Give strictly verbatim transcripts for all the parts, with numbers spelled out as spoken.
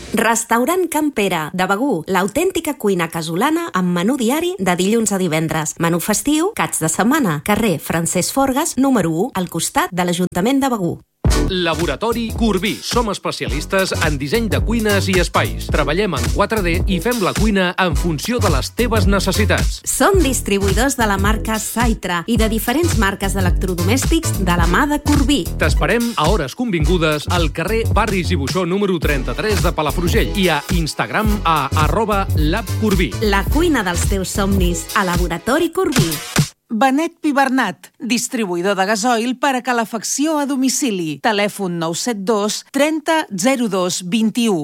Restaurant Can Pere, de Begur, l'autèntica cuina casolana amb menú diari de dilluns a divendres. Menú festiu, caps de setmana, carrer Francesc Forgas, número u, al costat de l'Ajuntament de Begur. Laboratori Corbí. Som especialistes en disseny de cuines i espais. Treballem en quatre D i fem la cuina en funció de les teves necessitats. Som distribuïdors de la marca Saitra i de diferents marques d'electrodomèstics de la mà de Corbí. T'esperem a hores convingudes al carrer Barris i Buixó número trenta-tres de Palafrugell i a Instagram a arroba labcorbí. La cuina dels teus somnis a Laboratori Corbí. Benet Pibernat, distribuïdor de gasoil per a calefacció a domicili. Telèfon nou set dos trenta zero dos vint-i-u.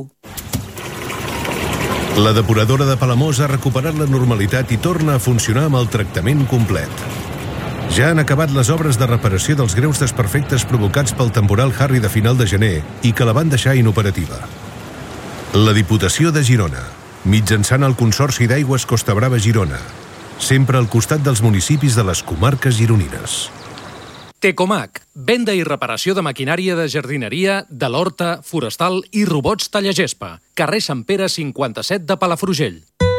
La depuradora de Palamós ha recuperat la normalitat i torna a funcionar amb el tractament complet. Ja han acabat les obres de reparació dels greus desperfectes provocats pel temporal Harry de final de gener i que la van deixar inoperativa. La Diputació de Girona, mitjançant el Consorci d'Aigües Costa Brava Girona, sempre al costat dels municipis de les comarques gironines. Tecomac, venda i reparació de maquinària de jardineria, de l'horta, forestal i robots tallagespa. Carrer Sant Pere cinquanta-set de Palafrugell.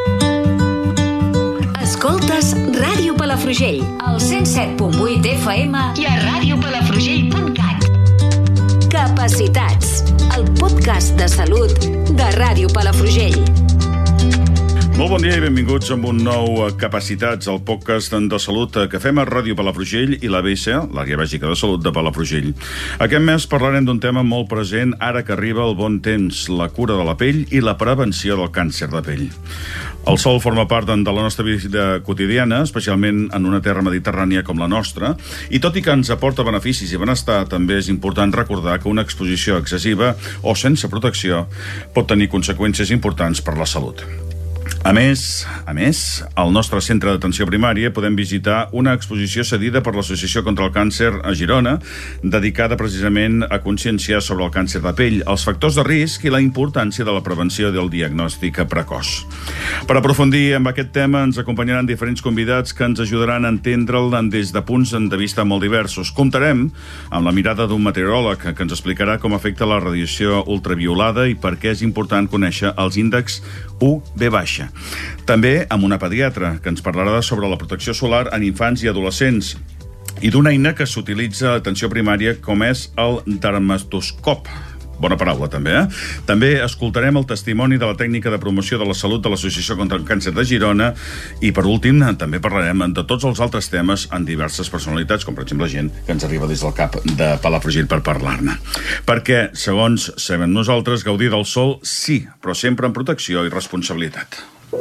Escoltes Ràdio Palafrugell, al cent set punt vuit F M i a radiopalafrugell punt cat. Capacitats, el podcast de salut de Ràdio Palafrugell. Molt bon dia i benvinguts amb un nou Capacitats, el podcast de salut que fem a Ràdio Palafrugell i l'A B S, l'Àrea Bàsica de Salut de Palafrugell. Aquest mes parlarem d'un tema molt present ara que arriba el bon temps, la cura de la pell i la prevenció del càncer de pell. El sol forma part de la nostra vida quotidiana, especialment en una terra mediterrània com la nostra, i tot i que ens aporta beneficis i benestar, també és important recordar que una exposició excessiva o sense protecció pot tenir conseqüències importants per la salut. A més, a més, al nostre centre d'atenció primària podem visitar una exposició cedida per l'Associació contra el Càncer a Girona, dedicada precisament a conscienciar sobre el càncer de pell, els factors de risc i la importància de la prevenció del diagnòstic precoç. Per aprofundir en aquest tema ens acompanyaran diferents convidats que ens ajudaran a entendre'l des de punts de vista molt diversos. Comptarem amb la mirada d'un meteoròleg que ens explicarà com afecta la radiació ultraviolada i per què és important conèixer els índexs U V baixa. També amb una pediatra que ens parlarà sobre la protecció solar en infants i adolescents i d'una eina que s'utilitza a l'atenció primària com és el dermatoscop. Bona paraula, també, eh? També escoltarem el testimoni de la tècnica de promoció de la salut de l'Associació contra el Càncer de Girona i, per últim, també parlarem de tots els altres temes en diverses personalitats, com, per exemple, gent que ens arriba des del cap de Palafrugell per parlar-ne. Perquè, segons sabem nosaltres, gaudir del sol sí, però sempre amb protecció i responsabilitat.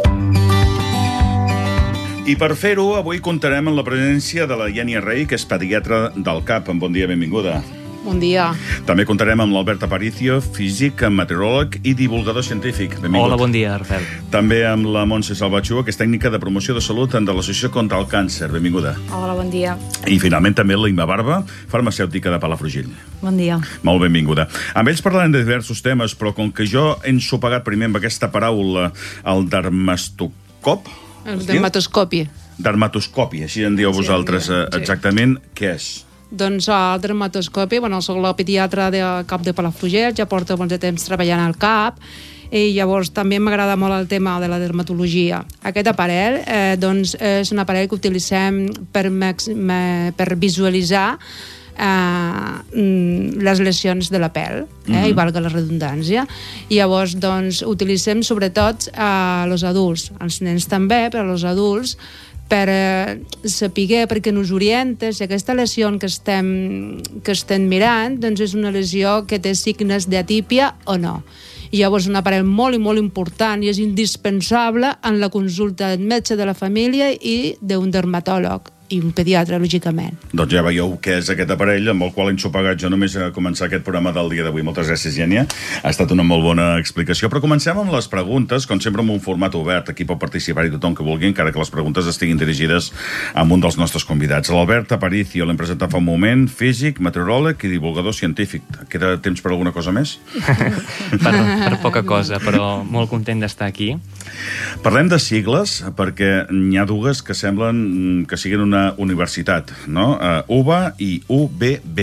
I per fer-ho, avui comptarem amb la presència de la Iènia Rey, que és pediatra del C A P. Bon dia, benvinguda. Bon dia. També comptarem amb l'Albert Aparicio, físic, meteoròleg i divulgador científic. Benvingut. Hola, bon dia, Rafael. També amb la Montse Salvatxua, que és tècnica de promoció de salut de l'Associació contra el Càncer. Benvinguda. Hola, bon dia. I finalment també l'Imma Barba, farmacèutica de Palafrugell. Bon dia. Molt benvinguda. Amb ells parlarem de diversos temes, però com que jo he ensopegat primer amb aquesta paraula, el dermastocop... El dermatoscopi. Dermatoscopi, així en dieu Sí, vosaltres sí. exactament. Què és? Doncs el dermatoscopi, bueno, soc la pediatra del C A P de Palafrugell, ja porto molt de temps treballant al C A P, i llavors també m'agrada molt el tema de la dermatologia. Aquest aparell eh, doncs és un aparell que utilitzem per, max, me, per visualitzar eh, les lesions de la pell, eh, mm-hmm. i valga la redundància. I llavors doncs utilitzem sobretot a els adults, als nens també, però als adults, per eh, saber, perquè ens orienta si aquesta lesió que estem, que estem mirant doncs és una lesió que té signes d'atípia o no. I llavors un aparell molt i molt important i és indispensable en la consulta del metge de la família i d'un dermatòleg i un pediatre, lògicament. Doncs ja veieu què és aquest aparell amb el qual hem sopegat jo només a començar aquest programa del dia d'avui. Moltes gràcies, Iènia. Ha estat una molt bona explicació. Però comencem amb les preguntes, com sempre, amb un format obert. Aquí pot participar-hi tothom que vulgui, encara que les preguntes estiguin dirigides a un dels nostres convidats. L'Albert Aparicio, l'hem presentat fa un moment, físic, meteoròleg i divulgador científic. Queda temps per alguna cosa més? per, per poca cosa, però molt content d'estar aquí. Parlem de sigles, perquè n'hi ha dues que semblen que siguin una universitat, no? Uh, U B A i U B B.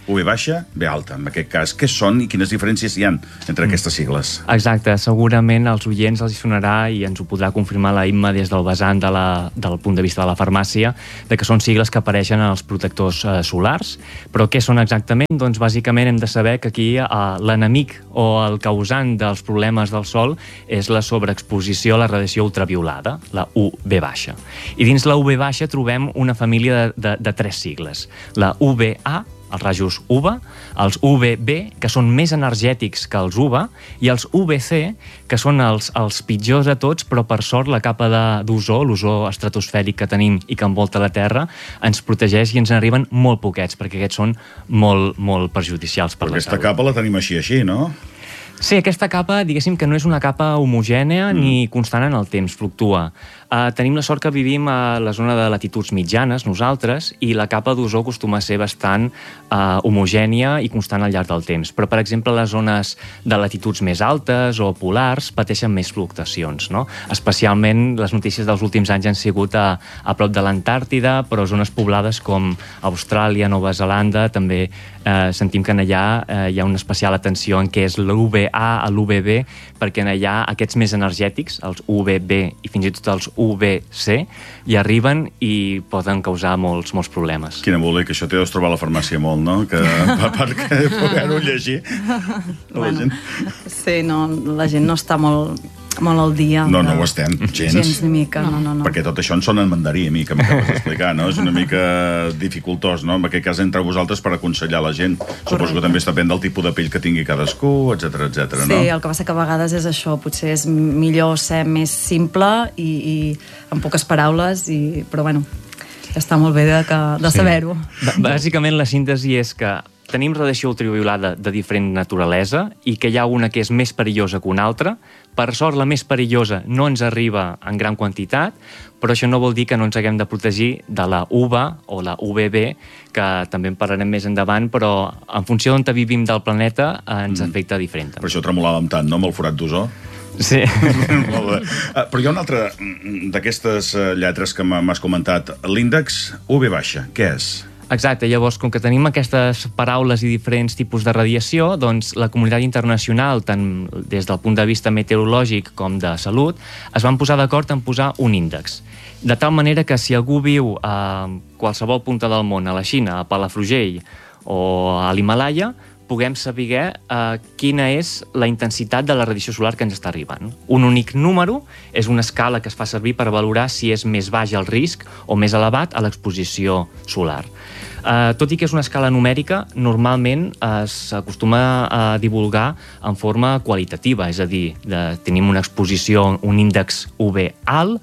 U V baixa, B alta, en aquest cas. Què són i quines diferències hi ha entre aquestes sigles? Exacte, segurament als oients els sonarà i ens ho podrà confirmar la Imma des del vessant de la, del punt de vista de la farmàcia, de que són sigles que apareixen en els protectors eh, solars. Però què són exactament? Doncs bàsicament hem de saber que aquí eh, l'enemic o el causant dels problemes del sol és la sobreexposició a la radiació ultraviolada, la U V baixa. I dins la U V baixa trobem una família de, de, de tres sigles. La U V A, els rajos U V A, els U V B, que són més energètics que els U V A, i els U V C, que són els, els pitjors de tots, però per sort la capa d'ozó, l'ozó estratosfèric que tenim i que envolta la Terra, ens protegeix i ens n'arriben molt poquets, perquè aquests són molt, molt perjudicials per la salut. Aquesta capa la tenim així, així, no? Sí, aquesta capa, diguéssim que no és una capa homogènea mm. ni constant en el temps, fluctua. Uh, tenim la sort que vivim a la zona de latituds mitjanes, nosaltres, i la capa d'ozó acostuma a ser bastant uh, homogènia i constant al llarg del temps. Però, per exemple, les zones de latituds més altes o polars pateixen més fluctuacions, no? Especialment, les notícies dels últims anys han sigut a, a prop de l'Antàrtida, però zones poblades com Austràlia, Nova Zelanda, també eh, sentim que en allà eh, hi ha una especial atenció en què és l'U V A a l'U V B, perquè en allà aquests més energètics, els U V B i fins i tot els U V C, hi arriben i poden causar molts, molts problemes. Quin embolic, això t'hi deus trobar a la farmàcia molt, no? Que, a part que poder-ho llegir. Bueno, la gent... Sí, no, la gent no està molt... molt al dia. No, no ho estem, gens. Gens ni mica, no, no, no. Perquè tot això en sona en mandarí, a mi, que m'acabes d'explicar, no? És una mica dificultós, no? En aquest cas, entre vosaltres per aconsellar la gent. Correcte. Suposo que també es depèn del tipus de pell que tingui cadascú, etcètera, etcètera, no? Sí, el que passa que a vegades és això, potser és millor ser més simple i, i amb poques paraules, i, però bueno, està molt bé de, que, de sí. saber-ho. Bàsicament, la síntesi és que tenim radiació ultraviolada de diferent naturalesa i que hi ha una que és més perillosa que una altra. Per sort, la més perillosa no ens arriba en gran quantitat, però això no vol dir que no ens haguem de protegir de la U V A o la U V B, que també en parlarem més endavant, però en funció d'on vivim del planeta ens mm. afecta diferent. Per això tremolàvem tant, no?, amb el forat d'ozó. Sí. Molt bé. Uh, però hi ha una altra d'aquestes uh, lletres que m'has comentat. L'índex U V baixa, què és? Exacte, llavors, com que tenim aquestes paraules i diferents tipus de radiació, doncs la comunitat internacional, tant des del punt de vista meteorològic com de salut, es van posar d'acord en posar un índex. De tal manera que si algú viu a qualsevol punta del món, a la Xina, a Palafrugell o a l'Himalaya, puguem saber eh, quina és la intensitat de la radiació solar que ens està arribant. Un únic número és una escala que es fa servir per valorar si és més baix el risc o més elevat a l'exposició solar. Uh, tot i que és una escala numèrica, normalment es acostuma a divulgar en forma qualitativa, és a dir, de, tenim una exposició, un índex U V alt,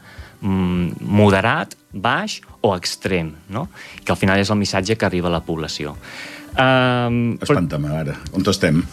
moderat, baix o extrem, no? Que al final és el missatge que arriba a la població. Um, Espanta-me ara, on estem?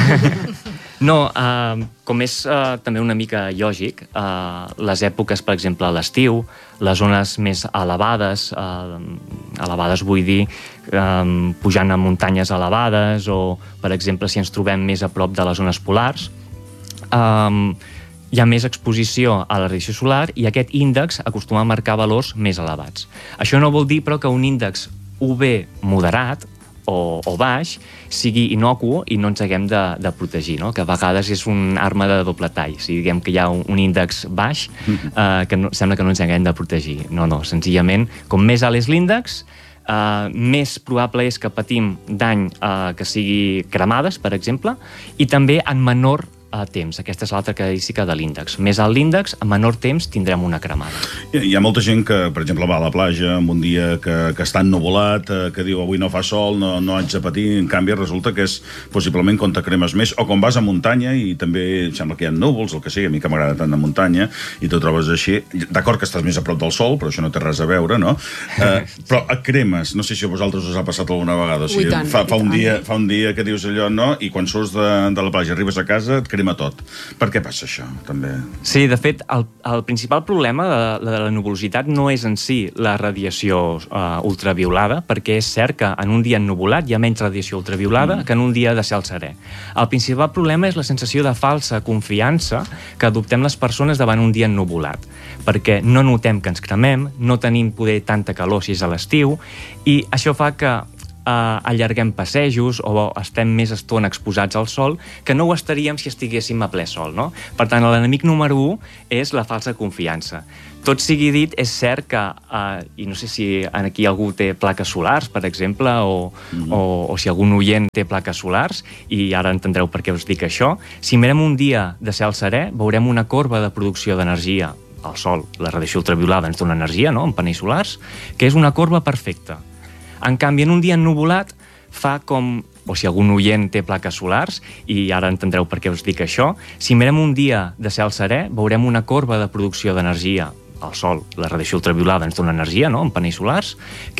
No, uh, com és uh, també una mica lògic, uh, les èpoques, per exemple, a l'estiu, les zones més elevades, uh, elevades vull dir, um, pujant a muntanyes elevades o, per exemple, si ens trobem més a prop de les zones polars, um, hi ha més exposició a la radiació solar i aquest índex acostuma a marcar valors més elevats. Això no vol dir, però, que un índex U V moderat o, o baix sigui inocu i no ens haguem de, de protegir, no? Que a vegades és un arma de doble tall. Si diguem que hi ha un, un índex baix, eh, que no, sembla que no ens haguem de protegir. No, no, senzillament, com més alt és l'índex, eh, més probable és que patim dany eh, que sigui cremades, per exemple, i també en menor a temps. Aquesta és l'altra característica de l'índex. Més alt l'índex, a menor temps tindrem una cremada. Hi, hi ha molta gent que, per exemple, va a la platja en un dia que, que està ennuvolat, que diu avui no fa sol, no, no haig de patir, en canvi resulta que és possiblement quan te cremes més, o quan vas a muntanya i també sembla que hi ha núvols, el que sigui, a mi que m'agrada tant de muntanya, i tu trobes així, d'acord que estàs més a prop del sol, però això no té res a veure, no? Eh, però et cremes, no sé si a vosaltres us ha passat alguna vegada, o sigui, tant, fa, fa, un dia, fa un dia que dius allò, no? I quan surts de, de la platja, arribes a casa, et crema tot. Per què passa això, també? Sí, de fet, el, el principal problema de, de la nuvolositat no és en si la radiació uh, ultraviolada, perquè és cert que en un dia ennuvolat hi ha menys radiació ultraviolada mm. que en un dia de cel serè. El principal problema és la sensació de falsa confiança que adoptem les persones davant un dia ennuvolat, perquè no notem que ens cremem, no tenim poder tanta calor si és a l'estiu, i això fa que allarguem passejos o estem més estona exposats al sol, que no ho estaríem si estiguéssim a ple sol, no? Per tant, l'enemic número u és la falsa confiança. Tot sigui dit, és cert que, eh, i no sé si aquí algú té plaques solars, per exemple, o, mm. o, o si algun oient té plaques solars, i ara entendreu per què us dic això, si mirem un dia de cel serè, veurem una corba de producció d'energia. El sol, la radiació ultraviolada ens dona energia, no?, en panells solars, que és una corba perfecta. En canvi, en un dia ennuvolat, fa com, o si algun oient té plaques solars, i ara entendreu per què us dic això, si mirem un dia de cel serè, veurem una corba de producció d'energia. El sol, la radiació ultraviolada ens dona energia, no?, en panells solars,